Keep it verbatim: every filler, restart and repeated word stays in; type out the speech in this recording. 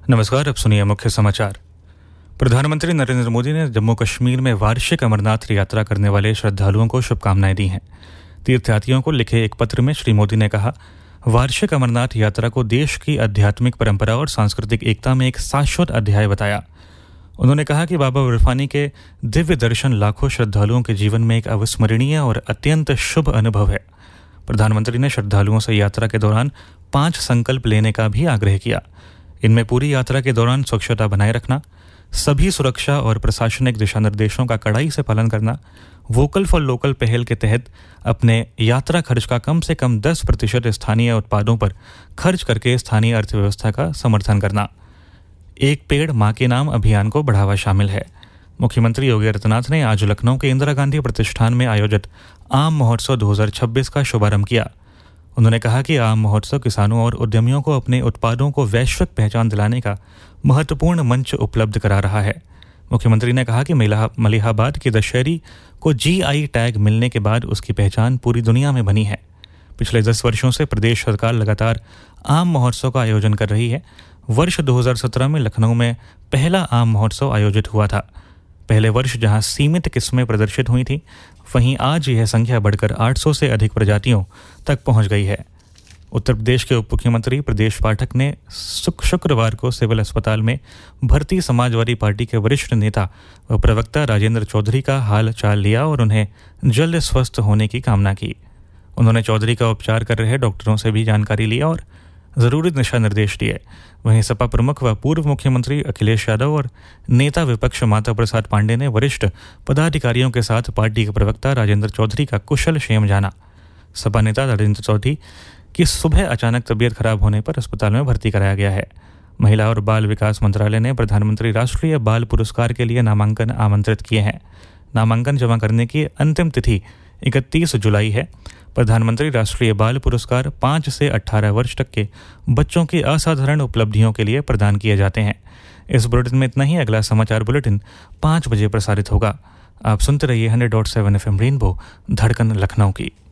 नमस्कार, अब सुनिए मुख्य समाचार। प्रधानमंत्री नरेंद्र मोदी ने जम्मू कश्मीर में वार्षिक अमरनाथ यात्रा करने वाले श्रद्धालुओं को शुभकामनाएं दी हैं। तीर्थयात्रियों को लिखे एक पत्र में श्री मोदी ने कहा, वार्षिक अमरनाथ यात्रा को देश की आध्यात्मिक परंपरा और सांस्कृतिक एकता में एक शाश्वत अध्याय बताया। उन्होंने कहा कि बाबा बर्फानी के दिव्य दर्शन लाखों श्रद्धालुओं के जीवन में एक अविस्मरणीय और अत्यंत शुभ अनुभव है। प्रधानमंत्री ने श्रद्धालुओं से यात्रा के दौरान पांच संकल्प लेने का भी आग्रह किया। इनमें पूरी यात्रा के दौरान स्वच्छता बनाए रखना, सभी सुरक्षा और प्रशासनिक दिशा निर्देशों का कड़ाई से पालन करना, वोकल फॉर लोकल पहल के तहत अपने यात्रा खर्च का कम से कम दस प्रतिशत स्थानीय उत्पादों पर खर्च करके स्थानीय अर्थव्यवस्था का समर्थन करना, एक पेड़ मां के नाम अभियान को बढ़ावा शामिल है। मुख्यमंत्री योगी आदित्यनाथ ने आज लखनऊ के इंदिरा गांधी प्रतिष्ठान में आयोजित आम महोत्सव दो हज़ार छब्बीस का शुभारंभ किया। उन्होंने कहा कि आम महोत्सव किसानों और उद्यमियों को अपने उत्पादों को वैश्विक पहचान दिलाने का महत्वपूर्ण मंच उपलब्ध करा रहा है। मुख्यमंत्री ने कहा कि मलिहाबाद की दशहरी को जी आई टैग मिलने के बाद उसकी पहचान पूरी दुनिया में बनी है। पिछले दस वर्षों से प्रदेश सरकार लगातार आम महोत्सव का आयोजन कर रही है। वर्ष दो हज़ार सत्रह में लखनऊ में पहला आम महोत्सव आयोजित हुआ था। पहले वर्ष जहां सीमित किस्में प्रदर्शित हुई थी, वहीं आज यह संख्या बढ़कर आठ सौ से अधिक प्रजातियों तक पहुंच गई है। उत्तर प्रदेश के उप मुख्यमंत्री प्रदेश पाठक ने शुक्रवार को सिविल अस्पताल में भर्ती समाजवादी पार्टी के वरिष्ठ नेता व प्रवक्ता राजेंद्र चौधरी का हाल चाल लिया और उन्हें जल्द स्वस्थ होने की कामना की। उन्होंने चौधरी का उपचार कर रहे डॉक्टरों से भी जानकारी ली और जरूरी दिशा निर्देश दिए। वहीं सपा प्रमुख व पूर्व मुख्यमंत्री अखिलेश यादव और नेता विपक्ष माता प्रसाद पांडे ने वरिष्ठ पदाधिकारियों के साथ पार्टी के प्रवक्ता राजेंद्र चौधरी का कुशल क्षेम जाना। सपा नेता राजेंद्र चौधरी की सुबह अचानक तबीयत खराब होने पर अस्पताल में भर्ती कराया गया है। महिला और बाल विकास मंत्रालय ने प्रधानमंत्री राष्ट्रीय बाल पुरस्कार के लिए नामांकन आमंत्रित किए हैं। नामांकन जमा करने की अंतिम तिथि इकतीस जुलाई है। प्रधानमंत्री राष्ट्रीय बाल पुरस्कार पाँच से अठारह वर्ष तक के बच्चों की असाधारण उपलब्धियों के लिए प्रदान किए जाते हैं। इस बुलेटिन में इतना ही। अगला समाचार बुलेटिन पाँच बजे प्रसारित होगा। आप सुनते रहिए hundred dot seven F M rainbow, धड़कन लखनऊ की।